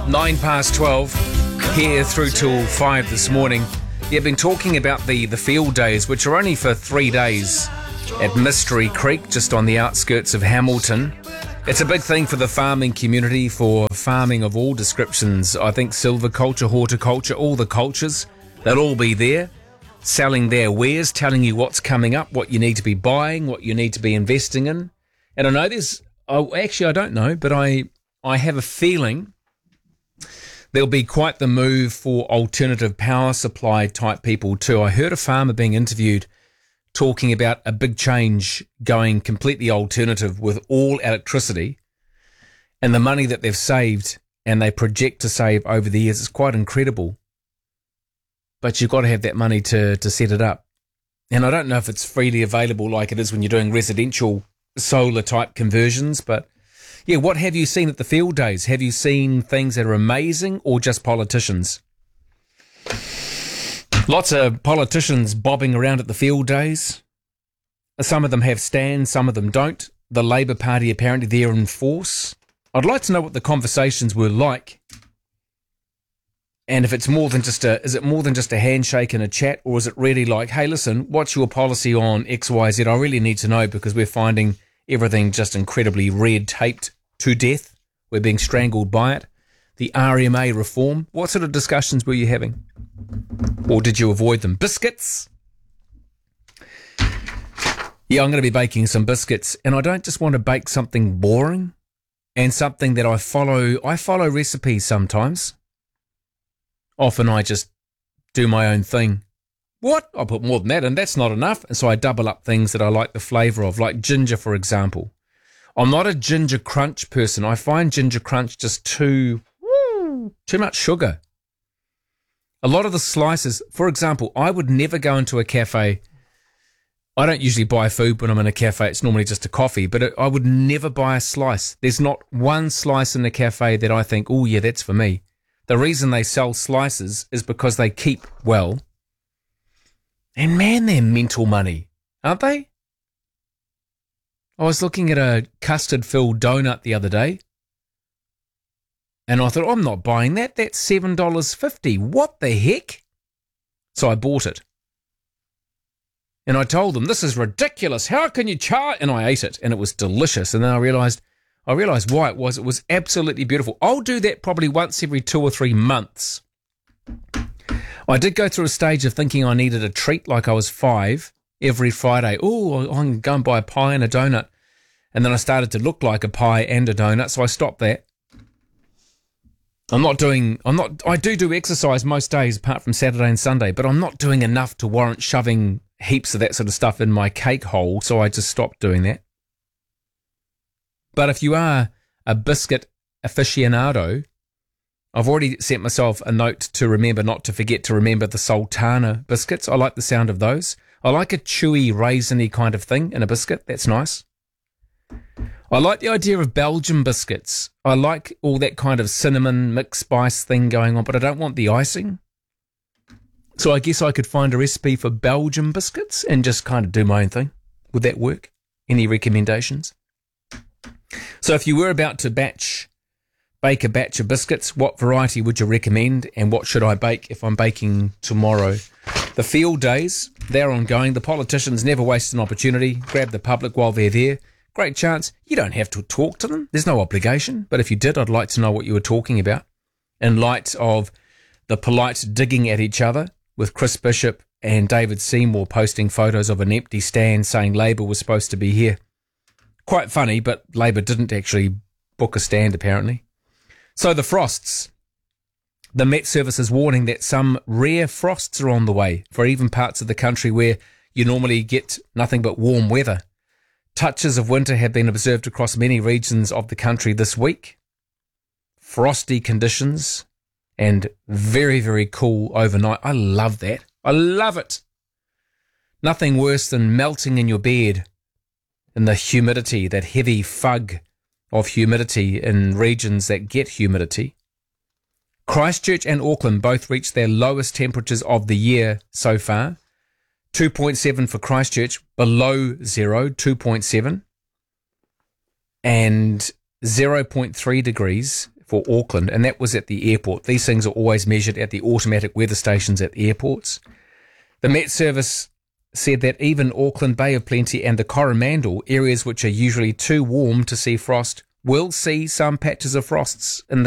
12 here through till 5 this morning. You've been talking about the field days, which are only for 3 days at Mystery Creek, just on the outskirts of Hamilton. It's a big thing for the farming community, for farming of all descriptions. I think silviculture, horticulture, all the cultures, they'll all be there, selling their wares, telling you what's coming up, what you need to be buying, what you need to be investing in. And I know I don't know, but I have a feeling there'll be quite the move for alternative power supply type people too. I heard a farmer being interviewed talking about a big change going completely alternative with all electricity, and the money that they've saved and they project to save over the years is quite incredible. But you've got to have that money to set it up. And I don't know if it's freely available like it is when you're doing residential solar type conversions, but yeah, what have you seen at the field days? Have you seen things that are amazing or just politicians? Lots of politicians bobbing around at the field days. Some of them have stands, some of them don't. The Labour Party apparently they're in force. I'd like to know what the conversations were like. And if it's more than just is it more than just a handshake and a chat, or is it really like, hey, listen, what's your policy on X, Y, Z? I really need to know because we're finding everything just incredibly red taped to death. We're being strangled by it. The RMA reform. What sort of discussions were you having? Or did you avoid them? Biscuits? Yeah, I'm going to be baking some biscuits, and I don't just want to bake something boring and something that I follow. I follow recipes sometimes. Often I just do my own thing. What? I'll put more than that, and that's not enough. And so I double up things that I like the flavour of, like ginger, for example. I'm not a ginger crunch person. I find ginger crunch just too much sugar. A lot of the slices, for example, I would never go into a cafe. I don't usually buy food when I'm in a cafe. It's normally just a coffee, but I would never buy a slice. There's not one slice in the cafe that I think, oh yeah, that's for me. The reason they sell slices is because they keep well. And man, they're mental money, aren't they? I was looking at a custard-filled donut the other day, and I thought, I'm not buying that. That's $7.50. What the heck? So I bought it. And I told them, this is ridiculous. How can you charge? And I ate it, and it was delicious. And then I realised why it was. It was absolutely beautiful. I'll do that probably once every 2 or 3 months. I did go through a stage of thinking I needed a treat like I was 5 every Friday. Oh, I'm going to go and buy a pie and a donut. And then I started to look like a pie and a donut, so I stopped that. I do exercise most days apart from Saturday and Sunday, but I'm not doing enough to warrant shoving heaps of that sort of stuff in my cake hole, so I just stopped doing that. But if you are a biscuit aficionado, I've already sent myself a note to remember not to forget to remember the Sultana biscuits. I like the sound of those. I like a chewy, raisiny kind of thing in a biscuit. That's nice. I like the idea of Belgian biscuits. I like all that kind of cinnamon mixed spice thing going on, but I don't want the icing. So I guess I could find a recipe for Belgian biscuits and just kind of do my own thing. Would that work? Any recommendations? So if you were about to bake a batch of biscuits, what variety would you recommend, and what should I bake if I'm baking tomorrow? The field days, they're ongoing. The politicians never waste an opportunity. Grab the public while they're there. Great chance. You don't have to talk to them. There's no obligation. But if you did, I'd like to know what you were talking about. In light of the polite digging at each other with Chris Bishop and David Seymour posting photos of an empty stand saying Labour was supposed to be here. Quite funny, but Labour didn't actually book a stand apparently. So the frosts. The Met Service is warning that some rare frosts are on the way for even parts of the country where you normally get nothing but warm weather. Touches of winter have been observed across many regions of the country this week. Frosty conditions and very, very cool overnight. I love that. I love it. Nothing worse than melting in your bed in the humidity, that heavy fug of humidity in regions that get humidity. Christchurch and Auckland both reached their lowest temperatures of the year so far. 2.7 for Christchurch, below zero, 2.7. And 0.3 degrees for Auckland, and that was at the airport. These things are always measured at the automatic weather stations at the airports. The Met Service said that even Auckland, Bay of Plenty and the Coromandel, areas which are usually too warm to see frost, will see some patches of frosts in the